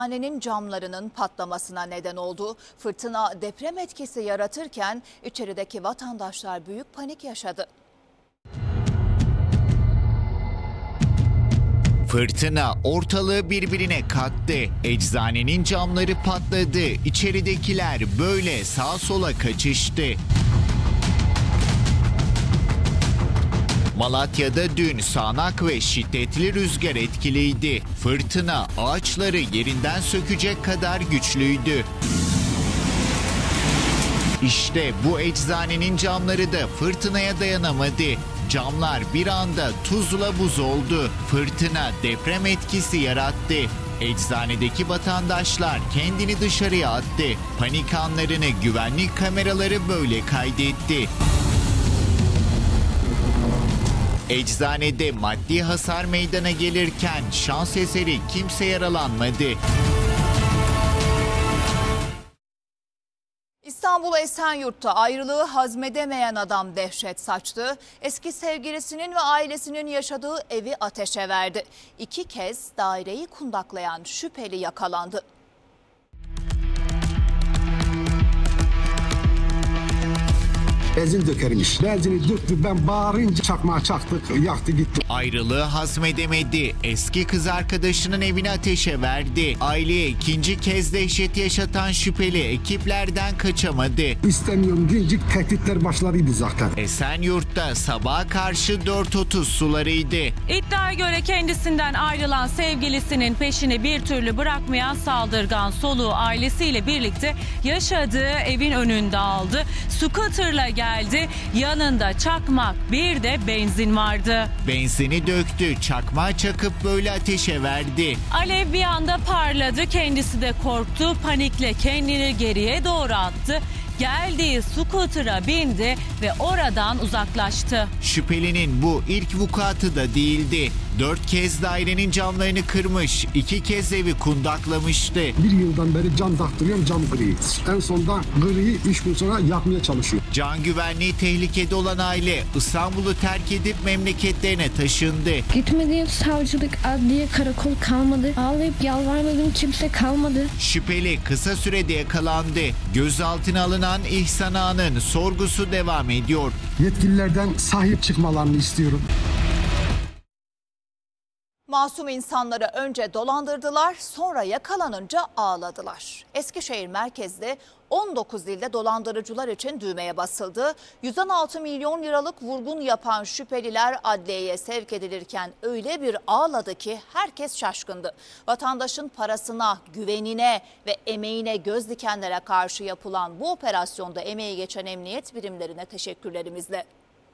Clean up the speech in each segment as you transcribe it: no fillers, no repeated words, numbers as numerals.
Hanenin camlarının patlamasına neden oldu. Fırtına deprem etkisi yaratırken içerideki vatandaşlar büyük panik yaşadı. Fırtına ortalığı birbirine kattı. Eczanenin camları patladı. İçeridekiler böyle sağa sola kaçıştı. Malatya'da dün sağanak ve şiddetli rüzgar etkiliydi. Fırtına ağaçları yerinden sökecek kadar güçlüydü. İşte bu eczanenin camları da fırtınaya dayanamadı. Camlar bir anda tuzla buz oldu. Fırtına deprem etkisi yarattı. Eczanedeki vatandaşlar kendini dışarıya attı. Panik anlarını güvenlik kameraları böyle kaydetti. Eczanede maddi hasar meydana gelirken şans eseri kimse yaralanmadı. İstanbul Esenyurt'ta ayrılığı hazmedemeyen adam dehşet saçtı. Eski sevgilisinin ve ailesinin yaşadığı evi ateşe verdi. 2 kez daireyi kundaklayan şüpheli yakalandı. Benzin dökermiş. Benzini döktü, ben bağırınca çakmağı çaktık, yaktı gitti. Ayrılığı hazmedemedi. Eski kız arkadaşının evini ateşe verdi. Aileye ikinci kez dehşet yaşatan şüpheli ekiplerden kaçamadı. İstemiyorum deyince tehditler başlarıydı zaten. Esenyurt'ta sabaha karşı 4.30 sularıydı. İddiaya göre kendisinden ayrılan sevgilisinin peşini bir türlü bırakmayan saldırgan soluğu ailesiyle birlikte yaşadığı evin önünde aldı. Scooter'la geldi. Yanında çakmak, bir de benzin vardı. Benzini döktü, çakmağı çakıp böyle ateşe verdi. Alev bir anda parladı. Kendisi de korktu. Panikle kendini geriye doğru attı. Geldiği scooter'a bindi ve oradan uzaklaştı. Şüphelinin bu ilk vukuatı da değildi. 4 kez dairenin camlarını kırmış, 2 kez evi kundaklamıştı. 1 yıldan beri cam taktırıyorum, cam gri. En sonunda griyi 3 gün sonra yakmaya çalışıyor. Can güvenliği tehlikede olan aile İstanbul'u terk edip memleketlerine taşındı. Gitmediğim savcılık, adliye, karakol kalmadı. Ağlayıp yalvarmadığım kimse kalmadı. Şüpheli kısa sürede yakalandı. Gözaltına alınan İhsan Ağa'nın sorgusu devam ediyor. Yetkililerden sahip çıkmalarını istiyorum. Masum insanları önce dolandırdılar, sonra yakalanınca ağladılar. Eskişehir merkezde 19 ilde dolandırıcılar için düğmeye basıldı. 116 milyon liralık vurgun yapan şüpheliler adliyeye sevk edilirken öyle bir ağladı ki herkes şaşkındı. Vatandaşın parasına, güvenine ve emeğine göz dikenlere karşı yapılan bu operasyonda emeği geçen emniyet birimlerine teşekkürlerimizle.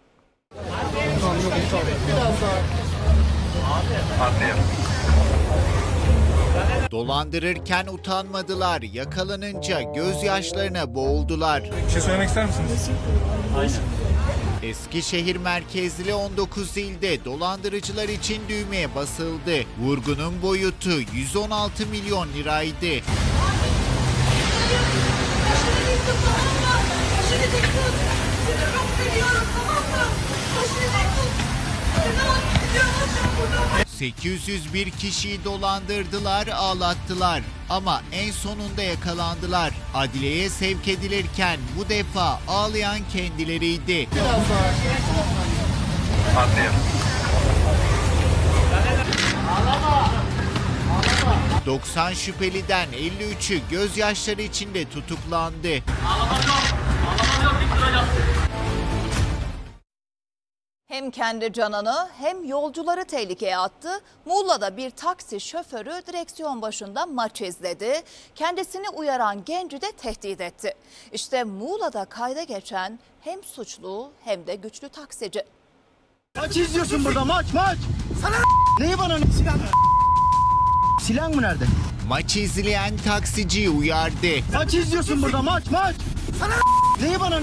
Dolandırırken utanmadılar, yakalanınca gözyaşlarına boğuldular. Bir şey söylemek ister misiniz? Eskişehir merkezli 19 ilde dolandırıcılar için düğmeye basıldı. Vurgunun boyutu 116 milyon liraydı. ...801 kişiyi dolandırdılar, ağlattılar. Ama en sonunda yakalandılar. Adliyeye sevk edilirken bu defa ağlayan kendileriydi. 90 şüpheliden 53'ü gözyaşları içinde tutuklandı. Hem kendi canını hem yolcuları tehlikeye attı. Muğla'da bir taksi şoförü direksiyon başında maç izledi. Kendisini uyaran genci de tehdit etti. İşte Muğla'da kayda geçen hem suçlu hem de güçlü taksici. Maç izliyorsun burada, maç. Sana neyi bana silah? Silah mı nerede? Maç izleyen taksiciyi uyardı. Maç izliyorsun burada, maç. Sana neyi bana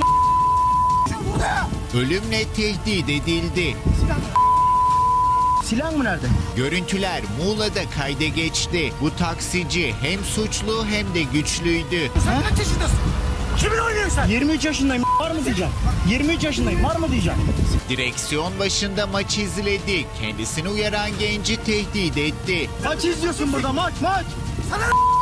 Ölümle tehdit edildi. silah mı nerede? Görüntüler Muğla'da kayda geçti. Bu taksici hem suçlu hem de güçlüydü. Sen kaç yaşındasın? Kimin oynuyorsun sen? 23 yaşındayım, var mı diyeceğim? 23 yaşındayım, var mı diyeceğim? Direksiyon başında maç izledi. Kendisini uyaran genci tehdit etti. Maç izliyorsun burada, maç. Sana